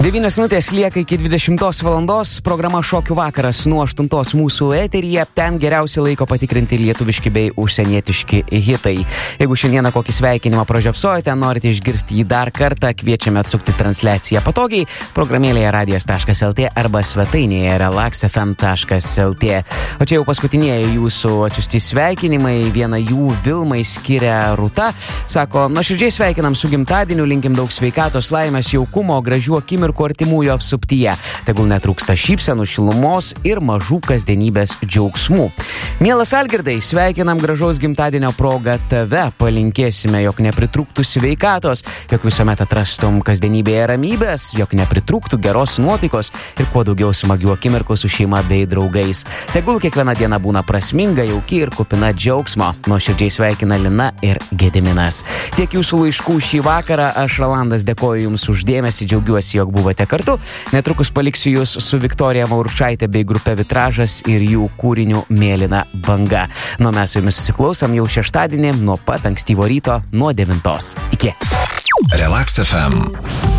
9 minutės lieka iki 20 valandos, programa Šokių vakaras nuo 8 mūsų eteryje, ten geriausia laiko patikrinti lietuviški bei užsienietiški hitai. Jeigu šiandieną kokį sveikinimą pražiopsojate, norite išgirsti jį dar kartą, kviečiame atsukti transliaciją patogiai programėlėje radijas.lt arba svetainėje relaxfm.lt. O čia jau paskutinieji jūsų atsiųsti sveikinimai, vieną jų Vilmai skiria Rūta. Sako, nuoširdžiai sveikinam su gimtadieniu, linkim daug sveikatos, laimės, jaukumo, gražių akimirkų artimųjų apsuptyje. Tegul netrūksta šypsenų, šilumos ir mažų kasdienybės džiaugsmų. Mielas Algirdai, sveikinam gražaus gimtadienio progą tave, palinkėsime, jog nepritrūktų sveikatos, jog visuomet atrastum kasdienybėje ramybės, jog nepritrūktų geros nuotaikos ir kuo daugiau smagių akimirkų su šeima bei draugais. Tegul kiekviena diena būna prasminga, jauki ir kupina džiaugsmo. Nuoširdžiai sveikina Lina ir Gediminas. Tiek jūsų laiškų šį vakarą, aš Rolandas dėkoju jums už dėmesį, džiaugiuosi, jog buvote kartu. Netrukus paliksiu jūs su Viktorija Mauršaitė bei grupe Vitražas ir jų kūriniu Mėlyna banga. Nu, mes su jumis susiklausom jau šeštadienį nuo pat ankstyvo ryto nuo 9. Iki. Relax FM.